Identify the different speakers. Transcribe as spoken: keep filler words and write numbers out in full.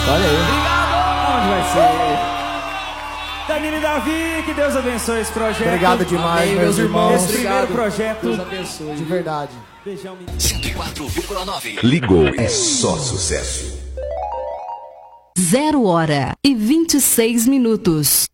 Speaker 1: Olha aí.
Speaker 2: Obrigado! Onde vai ser? Danilo e Davi, que Deus abençoe esse projeto.
Speaker 1: Obrigado demais,
Speaker 2: Amém,
Speaker 1: meus irmãos.
Speaker 2: Esse primeiro projeto.
Speaker 1: Deus abençoe. De verdade.
Speaker 2: Beijão,
Speaker 3: cento e quatro vírgula nove.
Speaker 4: Ligou, é só sucesso.
Speaker 5: Zero hora e vinte e seis minutos.